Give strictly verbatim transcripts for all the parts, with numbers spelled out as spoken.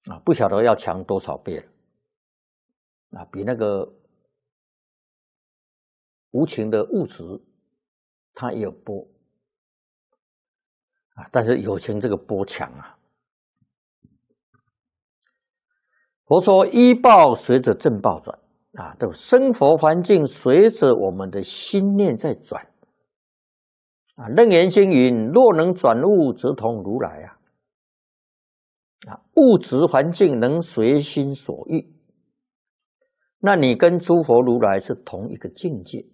啊，不晓得要强多少倍了，啊，比那个无情的物质，它也有波，啊，但是有情这个波强啊。佛说依报随着正报转，啊，对，生活环境随着我们的心念在转，啊，楞严经云：若能转物，则同如来啊。啊，物质环境能随心所欲，那你跟诸佛如来是同一个境界。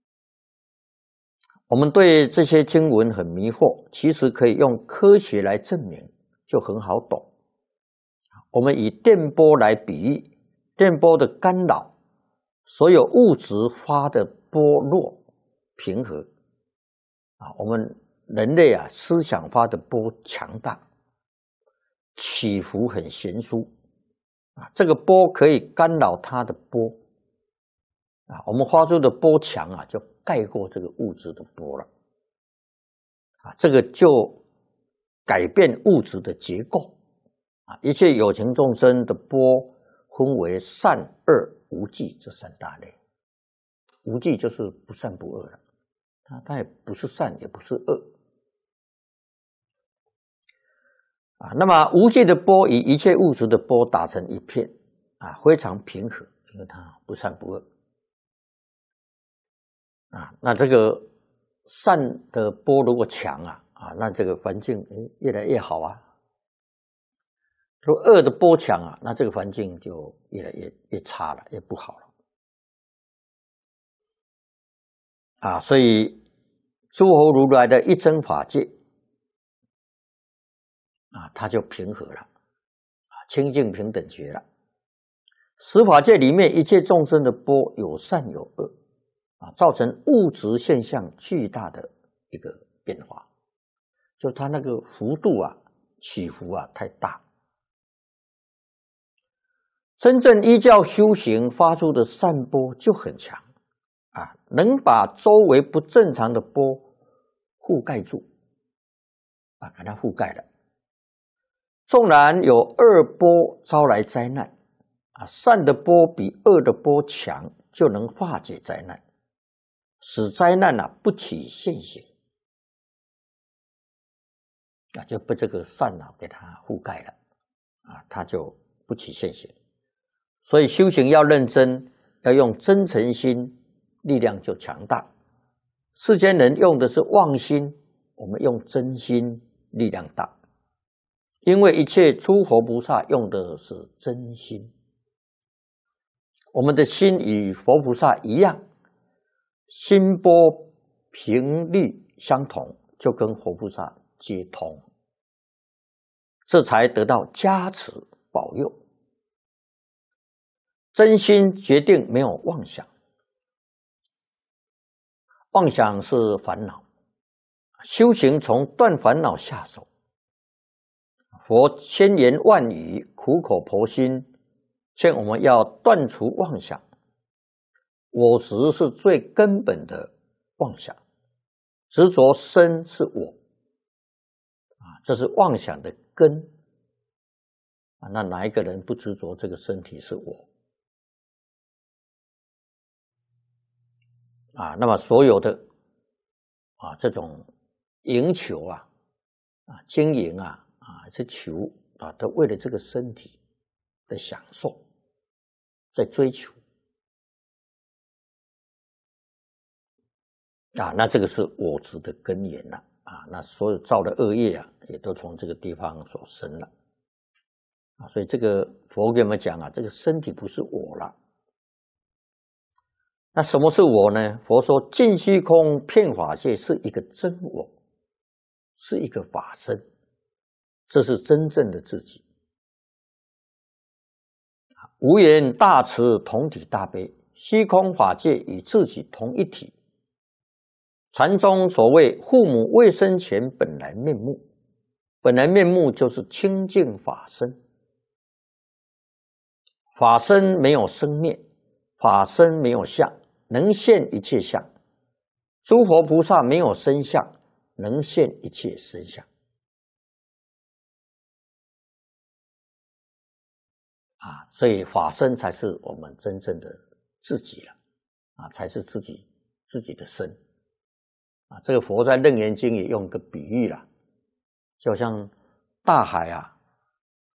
我们对这些经文很迷惑，其实可以用科学来证明，就很好懂。我们以电波来比喻，电波的干扰，所有物质发的波弱平和，啊，我们人类啊思想发的波强大，起伏很悬殊，啊，这个波可以干扰它的波，啊，我们发出的波强啊，就盖过这个物质的波了，啊，这个就改变物质的结构，啊，一切有情众生的波分为善恶无记这三大类，无记就是不善不恶了，它它也不是善也不是恶。啊，那么无记的波与一切物质的波打成一片，啊，非常平和，因为它不善不恶。啊，那这个善的波如果强啊，啊，那这个环境越来越好啊。如果恶的波强啊，那这个环境就越来越越差了，越不好了。啊，所以诸佛如来的一真法界。啊，它就平和了，啊，清净平等觉了。十法界里面一切众生的波有善有恶，啊，造成物质现象巨大的一个变化，就它那个幅度啊，起伏啊太大。真正依教修行发出的善波就很强，啊，能把周围不正常的波覆盖住，啊，把它覆盖了。纵然有恶波招来灾难，啊，善的波比恶的波强，就能化解灾难，使灾难啊不起现行，啊，就被这个善啊给它覆盖了，啊，它就不起现行。所以修行要认真，要用真诚心，力量就强大。世间人用的是妄心，我们用真心，力量大。因为一切诸佛菩萨用的是真心，我们的心与佛菩萨一样，心波频率相同，就跟佛菩萨接通，这才得到加持保佑。真心决定没有妄想，妄想是烦恼，修行从断烦恼下手。佛千言万语，苦口婆心，劝我们要断除妄想。我执是最根本的妄想，执着身是我，啊，这是妄想的根。啊，那哪一个人不执着这个身体是我？啊，那么所有的啊这种营求啊，啊经营啊。啊，是求啊，都为了这个身体的享受，在追求啊，那这个是我执的根源了啊，那所有造的恶业啊，也都从这个地方所生了啊，所以这个佛给我们讲啊，这个身体不是我了。那什么是我呢？佛说尽虚空遍法界是一个真我，是一个法身。这是真正的自己。无缘大慈同体大悲，虚空法界与自己同一体。禅宗所谓父母未生前本来面目，本来面目就是清净法身。法身没有生灭，法身没有相，能现一切相。诸佛菩萨没有身相，能现一切身相。 啊，所以法身才是我们真正的自己了，啊，才是自己自己的身，啊，这个佛在《楞严经》也用个比喻了，就像大海啊，